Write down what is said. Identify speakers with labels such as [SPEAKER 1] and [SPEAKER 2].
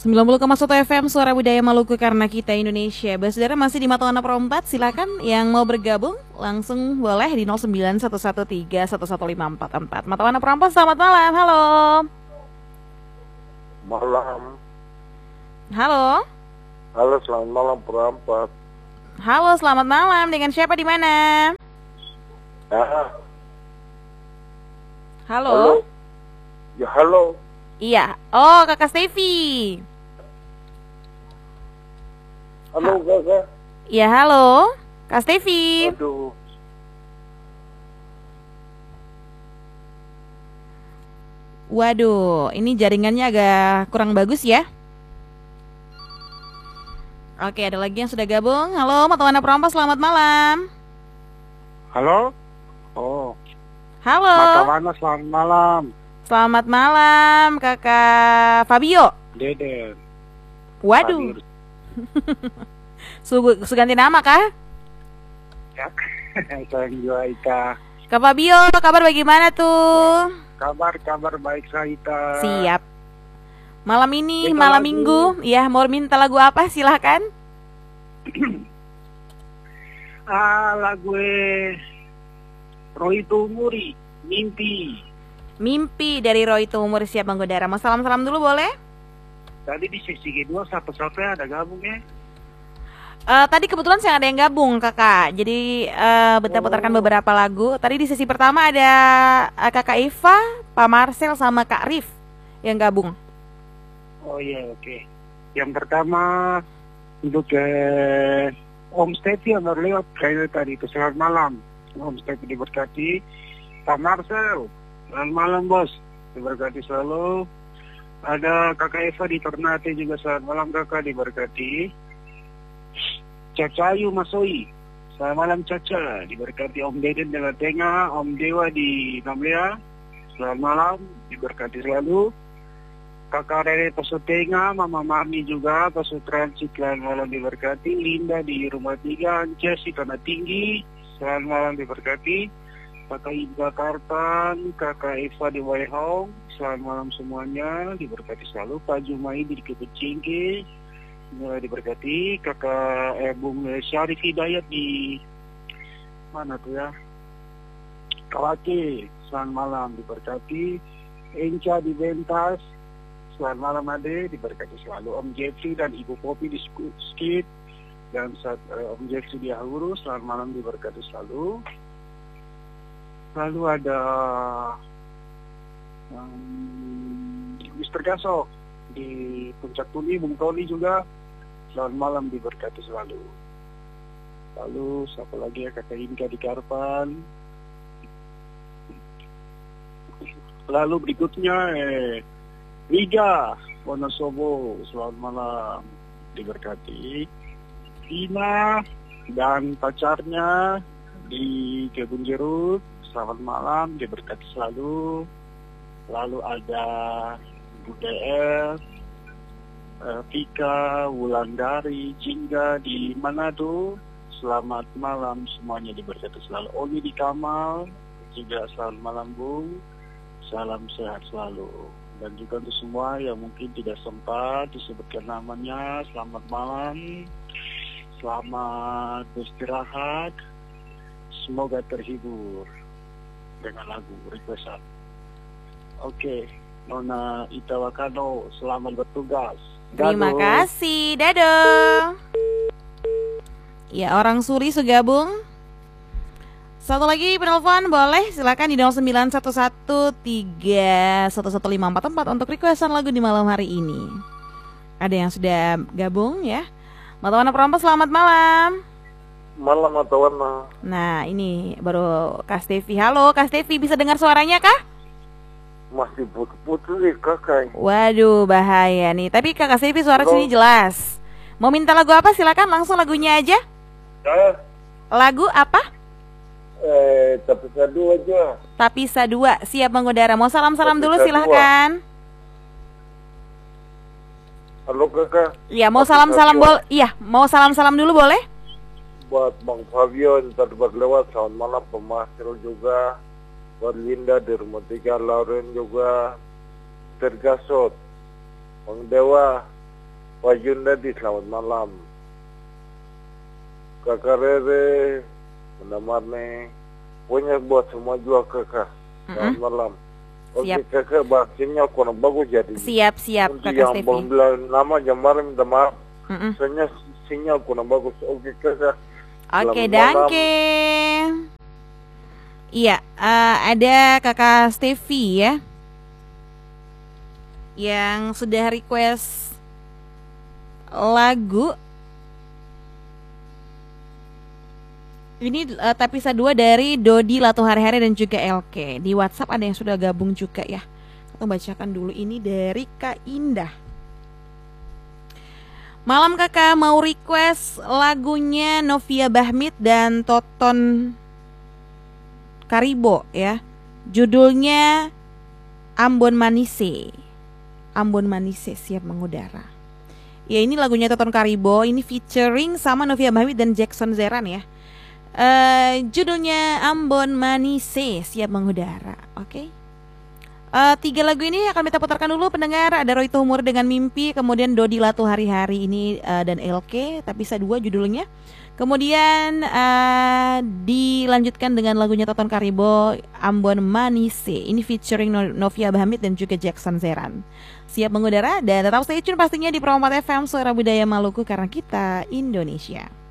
[SPEAKER 1] 90,1 FM Suara Budaya Maluku karena kita Indonesia. Saudara masih di Mata Warna Pro 4. Silakan yang mau bergabung langsung boleh di 0911311544. Mata Warna Pro 4, selamat malam. Halo.
[SPEAKER 2] Malam.
[SPEAKER 1] Halo.
[SPEAKER 2] Halo, selamat malam Pro 4.
[SPEAKER 1] Halo, selamat malam. Dengan siapa di mana? Halo.
[SPEAKER 2] Ya, halo.
[SPEAKER 1] Iya. Oh, Kakak Stevi.
[SPEAKER 2] Halo, Kakak.
[SPEAKER 1] Iya, halo. Kak Stevi.
[SPEAKER 2] Aduh.
[SPEAKER 1] Waduh, ini jaringannya agak kurang bagus ya. Oke, ada lagi yang sudah gabung. Halo, Mata Warna Pro 4, selamat malam.
[SPEAKER 2] Halo. Oh.
[SPEAKER 1] Halo.
[SPEAKER 2] Mata Warna, selamat malam.
[SPEAKER 1] Selamat malam, Kakak Fabio.
[SPEAKER 2] Deden.
[SPEAKER 1] Waduh. Ganti nama kah?
[SPEAKER 2] Ya. Saya juga Ika.
[SPEAKER 1] Kak Fabio, kabar bagaimana tuh?
[SPEAKER 2] Kabar baik saya Ika.
[SPEAKER 1] Siap. Malam ini,
[SPEAKER 2] Minta
[SPEAKER 1] malam
[SPEAKER 2] lagu.
[SPEAKER 1] minggu, ya mau minta lagu apa? Silahkan.
[SPEAKER 2] Lagu Roy Tumuri, Mimpi.
[SPEAKER 1] Mimpi dari Roy Tumur, siap menggodara. Mau salam-salam dulu boleh?
[SPEAKER 2] Tadi di sesi kedua satu-satu ada gabung ya?
[SPEAKER 1] Tadi kebetulan saya ada yang gabung kakak. Jadi putarkan beberapa lagu. Tadi di sesi pertama ada kakak Eva, Pak Marcel sama Kak Rif yang gabung.
[SPEAKER 2] Oh iya, oke. Yang pertama untuk Om Stevi yang baru lewat kayaknya tadi itu. Selamat malam Om Stevi, diberkati. Pak Marcel, selamat malam bos, diberkati selalu. Ada kakak Eva di Ternate juga, selamat malam kakak, diberkati. Cacayu Masoi, selamat malam Caca, diberkati. Om Deden dengan Tengah, Om Dewa di Namlea, selamat malam, diberkati selalu. Kakak Rere Pasotenga, Mama Mami juga, Pasutran Ciklan, malam diberkati. Linda di Rumah 3, Jesse Tanah Tinggi, selamat malam diberkati. Kakak Iba Kartan, Kakak Eva di Waihong, selamat malam semuanya, diberkati selalu. Pak Jumai di Kebecingke, diberkati. Kakak Bung Syarif Hidayat di mana tuh ya? Kawake, selamat malam diberkati. Enca di Bentas, selamat malam Ade, diberkati selalu. Om Jeffrey dan Ibu Popi di Skit dan Om Jeffrey di Ahuru, selamat malam diberkati selalu. Lalu ada Mr. Gasok di Puncak Tuni, Bung Tony juga, selamat malam diberkati selalu. Lalu siapa lagi ya, kakak Inka di Karpan. Lalu berikutnya Liga Wonosobo, selamat malam diberkati. Tina dan pacarnya di Kebun Jeruk, selamat malam diberkati selalu. Lalu ada BDF, Vika, Wulandari, Jingga di Manado, selamat malam semuanya diberkati selalu. Oli di Kamal juga selamat malam Bung, salam sehat selalu. Dan juga untuk semua yang mungkin tidak sempat disebutkan namanya, selamat malam, selamat beristirahat, semoga terhibur dengan lagu requestan. Oke, Nona Itawakano, selamat bertugas.
[SPEAKER 1] Terima kasih, dadah. Ya, orang Suri segabung. Satu lagi penelpon boleh, silakan di 0911311544 untuk requestan lagu di malam hari ini. Ada yang sudah gabung ya. Mata Warna Pro 4, selamat malam.
[SPEAKER 2] Malam Mata Warna.
[SPEAKER 1] Nah, ini baru Kak Stevi. Halo, Kak Stevi, bisa dengar suaranya kah?
[SPEAKER 2] Masih putus-putus nih kakak.
[SPEAKER 1] Waduh, bahaya nih. Tapi Kak Stevi suara sini jelas. Mau minta lagu apa? Silakan langsung lagunya aja. Lagu apa?
[SPEAKER 2] Tapisa 2 aja.
[SPEAKER 1] Tapisa 2, siap mengudara. Mau salam-salam dulu
[SPEAKER 2] Tapisa
[SPEAKER 1] silahkan.
[SPEAKER 2] Halo kakak.
[SPEAKER 1] Iya, mau
[SPEAKER 2] Tapisa
[SPEAKER 1] salam-salam
[SPEAKER 2] 2.
[SPEAKER 1] Iya, mau salam-salam dulu boleh?
[SPEAKER 2] Buat Bang Fabio yang tadi berlewat, selamat malam. Pemasir juga. Buat Linda di Rumah 3, Lauren juga. Tergasot, Bang Dewa,
[SPEAKER 3] Pak Jundadi, selamat malam. Kakak Rere, Bunda Marne, pokoknya buat semua juga kakak. Selamat malam. Oke
[SPEAKER 1] Siap.
[SPEAKER 3] kakak, bahasanya kurang bagus jadi.
[SPEAKER 1] Siap
[SPEAKER 3] Untuk
[SPEAKER 1] Kakak
[SPEAKER 3] yang
[SPEAKER 1] Stevi.
[SPEAKER 3] belum bilang nama Jamar minta maaf.
[SPEAKER 1] Mm-mm.
[SPEAKER 3] Soalnya sinyal kurang bagus. Oke kakak.
[SPEAKER 1] Oke,
[SPEAKER 3] Selamat malam.
[SPEAKER 1] danke. Iya, ada Kakak Stevi ya, yang sudah request lagu. Ini Tapisa 2 dari Dodi Latu Hari-Hari dan juga LK. Di WhatsApp ada yang sudah gabung juga ya. Kita bacakan dulu ini dari Kak Indah. Malam kakak, mau request lagunya Novia Bahmit dan Toton Karibo ya. Judulnya Ambon Manise. Ambon Manise siap mengudara. Ya, ini lagunya Toton Karibo, ini featuring sama Novia Bahmit dan Jackson Zeran ya. Judulnya Ambon Manise siap mengudara. Oke. 3 lagu ini akan kita putarkan dulu pendengar. Ada Roy Tuhumur dengan Mimpi, kemudian Dodi Latu Hari-Hari ini dan LK, Tapisa 2 judulnya. Kemudian dilanjutkan dengan lagunya Toton Karibo, Ambon Manise. Ini featuring Novia Bahmit dan juga Jackson Zeran. Siap mengudara dan tetap stay tune pastinya di Pro 4 FM Suara Budaya Maluku, karena kita Indonesia.